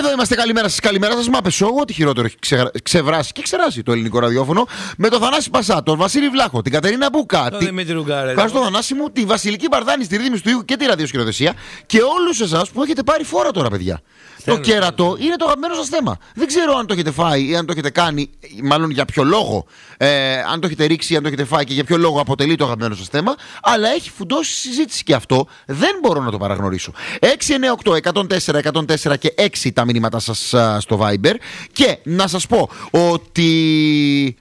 Εδώ είμαστε, καλημέρα σας, καλημέρα σας. Μάπε Show, ό,τι χειρότερο έχει ξεβράσει και ξεράσει το ελληνικό ραδιόφωνο. Με τον Θανάση Πασά, τον Βασίλη Βλάχο, την Κατερίνα Μπούκα. Ευχαριστώ, Θανάση μου, τη Βασιλική Μπαρδάνη στη ρύθμιση του ήχου και τη ραδιοσχηροδεσία. Και όλους εσάς που έχετε πάρει φόρα τώρα, παιδιά. Το κέρατο είναι το αγαπημένο σας θέμα. Δεν ξέρω αν το έχετε φάει ή αν το έχετε κάνει, μάλλον για ποιο λόγο. Αν το έχετε ρίξει ή αν το έχετε φάει και για ποιο λόγο αποτελεί το αγαπημένο σας θέμα. Αλλά έχει φουντώσει συζήτηση και αυτό. Δεν μπορώ να το παραγνωρίσω. 698-104-104 και 6 τα μηνύματά σας στο Viber. Και να σας πω ότι...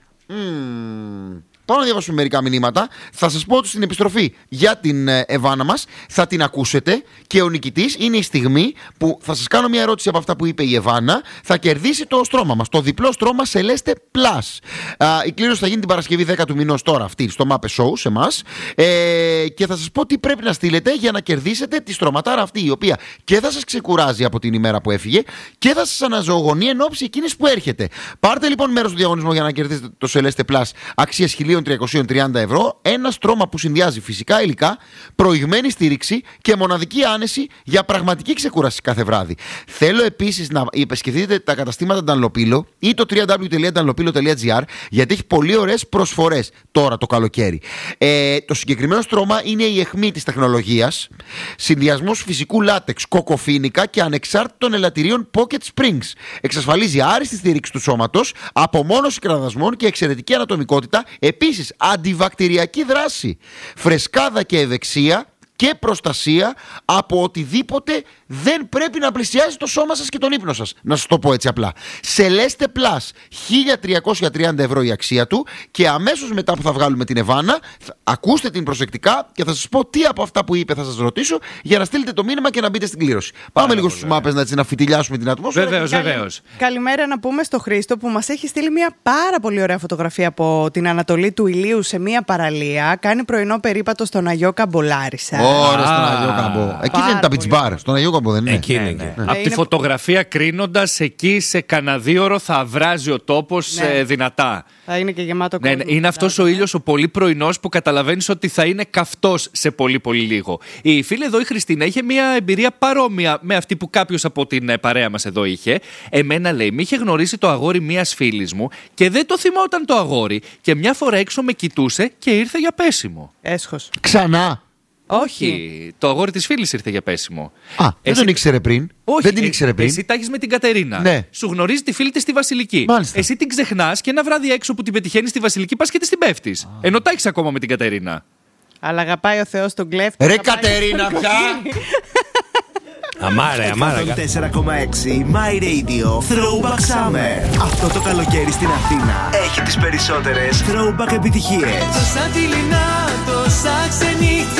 Πάω να διαβάσουμε μερικά μηνύματα. Θα σας πω ότι στην επιστροφή για την Εβάνα μας θα την ακούσετε και ο νικητής είναι η στιγμή που θα σας κάνω μια ερώτηση από αυτά που είπε η Εβάνα. Θα κερδίσει το στρώμα μας, το διπλό στρώμα Celeste Plus. Η κλήρωση θα γίνει την Παρασκευή 10 του μηνός τώρα αυτή στο Mape Show σε εμάς. Και θα σας πω τι πρέπει να στείλετε για να κερδίσετε τη στρωματάρα αυτή, η οποία και θα σας ξεκουράζει από την ημέρα που έφυγε και θα σας αναζωογονεί εν ώψη εκείνης που έρχεται. Πάρτε λοιπόν μέρος στο διαγωνισμό για να κερδίσετε το Celeste Plus αξίας 1.330 ευρώ, ένα στρώμα που συνδυάζει φυσικά υλικά, προηγμένη στήριξη και μοναδική άνεση για πραγματική ξεκούραση κάθε βράδυ. Θέλω επίσης να επισκεφτείτε τα καταστήματα Dunlopillo ή το www.dunlopillo.gr, γιατί έχει πολύ ωραίες προσφορές τώρα το καλοκαίρι. Το συγκεκριμένο στρώμα είναι η αιχμή της τεχνολογίας, συνδυασμός φυσικού λάτεξ, κοκοφίνικα και ανεξάρτητων ελαττηρίων Pocket Springs. Εξασφαλίζει άριστη στήριξη του σώματος, απομόνωση κραδασμών και εξαιρετική ανατομικότητα. Επίσης, αντιβακτηριακή δράση, φρεσκάδα και ευεξία και προστασία από οτιδήποτε δεν πρέπει να πλησιάζει το σώμα σας και τον ύπνο σας. Να σας το πω έτσι απλά. Celeste Plus, 1.330 ευρώ η αξία του, και αμέσως μετά που θα βγάλουμε την Εβάνα, ακούστε την προσεκτικά και θα σας πω τι από αυτά που είπε θα σας ρωτήσω για να στείλετε το μήνυμα και να μπείτε στην κλήρωση. Πάμε λίγο στους μάπες να φιτιλιάσουμε την ατμόσφαιρα. Βεβαίως. Καλημέρα να πούμε στο Χρήστο που μας έχει στείλει μια πάρα πολύ ωραία φωτογραφία από την Ανατολή του ηλίου σε μια παραλία. Κάνει πρωινό περίπατο στον Αγιό Καμπολάρισα. Ωραία, στον Αγιό Καμπό. Εκεί δεν είναι τα beach bar. Στον Αγιό Καμπό δεν είναι. Εκεί είναι. Από τη φωτογραφία κρίνοντας, εκεί σε κανένα 2 ώρο θα βράζει ο τόπος δυνατά. Θα είναι και γεμάτο κόσμο. Είναι αυτός ο ήλιος ο πολύ πρωινός που καταλαβαίνεις ότι θα είναι καυτός σε πολύ πολύ λίγο. Η φίλη εδώ η Χριστίνα είχε μια εμπειρία παρόμοια με αυτή που κάποιος από την παρέα μας εδώ είχε. Εμένα, λέει, με είχε γνωρίσει το αγόρι μιας φίλης μου και δεν το θυμόταν το αγόρι. Και μια φορά έξω με κοιτούσε και ήρθε για πέσιμο. Έσχος. Ξανά. Όχι. Το αγόρι της φίλης ήρθε για πέσιμο. Δεν τον ήξερε πριν. Όχι, δεν την ήξερε πριν. Εσύ τα έχεις με την Κατερίνα. Ναι. Σου γνωρίζει τη φίλη της στη Βασιλική. Μάλιστα. Εσύ την ξεχνάς και ένα βράδυ έξω που την πετυχαίνεις στη Βασιλική πας και της την πέφτεις. Ενώ τα έχεις ακόμα με την Κατερίνα. Αλλά αγαπάει ο Θεός τον κλέφτη. Ρε Κατερίνα πια! Αμάρα. 4,6 My Radio Throwback Summer. Αυτό το καλοκαίρι στην Αθήνα έχει τις περισσότερες throwback επιτυχίες. Τόσα δειλινά, τόσα ξενύχια.